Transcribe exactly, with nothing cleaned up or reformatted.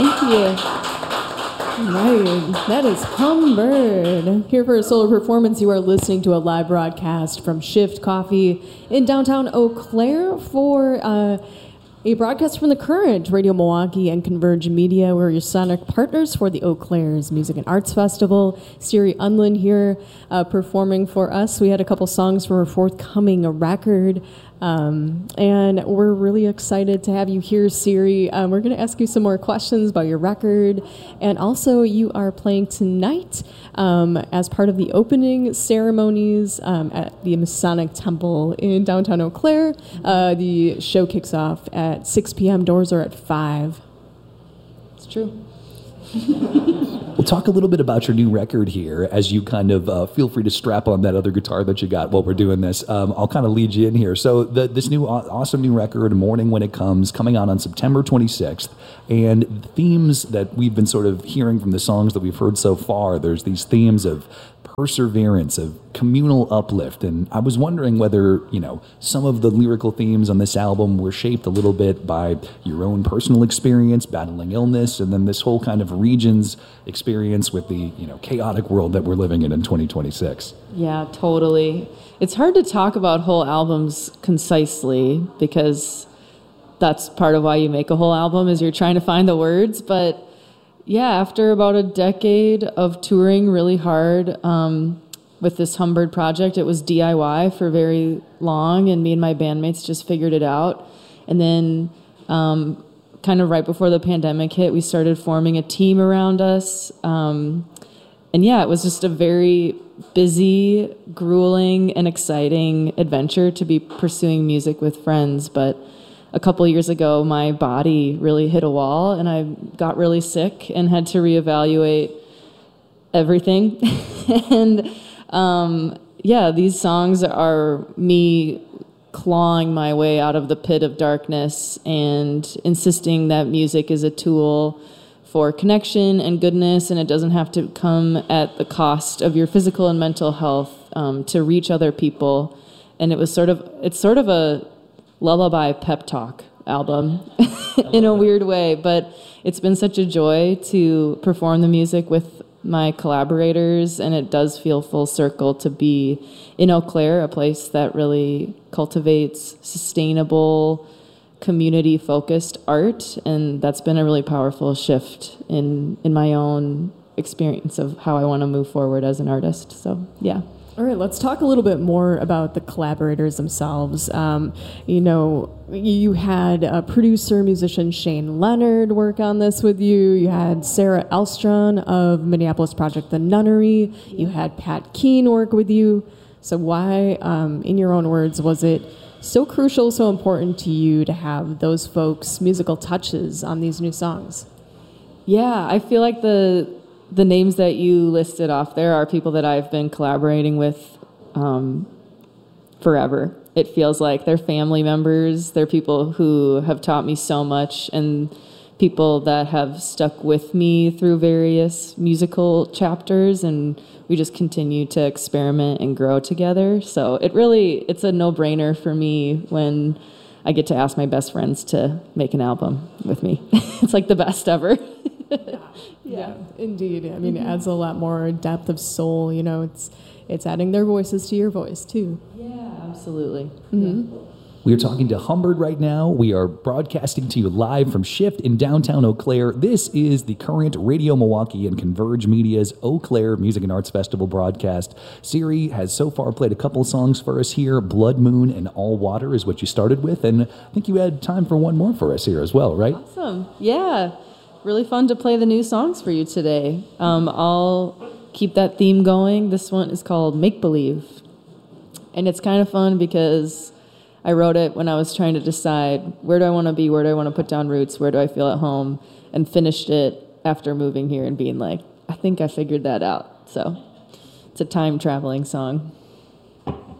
Thank you. Right, that is Humbird. Here for a solo performance, you are listening to a live broadcast from Shift Coffee in downtown Eau Claire for uh, a broadcast from The Current, Radio Milwaukee, and Converge Media. We're your sonic partners for the Eau Claire's Music and Arts Festival. Siri Unlin here uh, performing for us. We had a couple songs from her forthcoming record. Um, and we're really excited to have you here, Siri. Um, we're going to ask you some more questions about your record. And also, you are playing tonight um, as part of the opening ceremonies um, at the Masonic Temple in downtown Eau Claire. Uh, the show kicks off at six p.m. Doors are at five. It's true. We'll talk a little bit about your new record here as you kind of uh, feel free to strap on that other guitar that you got while we're doing this. Um, I'll kind of lead you in here. So the, this new awesome new record, Morning When It Comes, coming out on September twenty-sixth. And the themes that we've been sort of hearing from the songs that we've heard so far, there's these themes of perseverance, of communal uplift. And I was wondering whether, you know, some of the lyrical themes on this album were shaped a little bit by your own personal experience, battling illness, and then this whole kind of region's experience with the, you know, chaotic world that we're living in in twenty twenty-six. Yeah, totally. It's hard to talk about whole albums concisely because that's part of why you make a whole album is you're trying to find the words. But yeah, after about a decade of touring really hard um, with this Humbird project, it was D I Y for very long, and me and my bandmates just figured it out. And then um, kind of right before the pandemic hit, we started forming a team around us. Um, and yeah, it was just a very busy, grueling, and exciting adventure to be pursuing music with friends. But a couple years ago, my body really hit a wall, and I got really sick and had to reevaluate everything. and um, yeah, these songs are me clawing my way out of the pit of darkness and insisting that music is a tool for connection and goodness, and it doesn't have to come at the cost of your physical and mental health um, to reach other people. And it was sort of, it's sort of a lullaby pep talk album in a weird way, but it's been such a joy to perform the music with my collaborators, and it does feel full circle to be in Eau Claire, a place that really cultivates sustainable, community-focused art, and that's been a really powerful shift in in my own experience of how I want to move forward as an artist. So yeah. All right, let's talk a little bit more about the collaborators themselves. Um, you know, you had uh, producer, musician Shane Leonard work on this with you. You had Sarah Elstron of Minneapolis Project The Nunnery. You had Pat Keane work with you. So why, um, in your own words, was it so crucial, so important to you to have those folks' musical touches on these new songs? Yeah, I feel like the... The names that you listed off there are people that I've been collaborating with um, forever. It feels like they're family members. They're people who have taught me so much, and people that have stuck with me through various musical chapters, and we just continue to experiment and grow together. So it really, it's a no-brainer for me when I get to ask my best friends to make an album with me. It's like the best ever. Yeah, indeed. I mean, it adds a lot more depth of soul. You know, it's it's adding their voices to your voice, too. Yeah, absolutely. Mm-hmm. Yeah. We are talking to Humbird right now. We are broadcasting to you live from Shift in downtown Eau Claire. This is the Current, Radio Milwaukee, and Converge Media's Eau Claire Music and Arts Festival broadcast. Siri has so far played a couple songs for us here. Blood Moon and All Water is what you started with, and I think you had time for one more for us here as well, right? Awesome. Yeah. Really fun to play the new songs for you today. Um, I'll keep that theme going. This one is called Make Believe. And it's kind of fun because I wrote it when I was trying to decide where do I want to be, where do I want to put down roots, where do I feel at home, and finished it after moving here and being like, I think I figured that out. So it's a time-traveling song.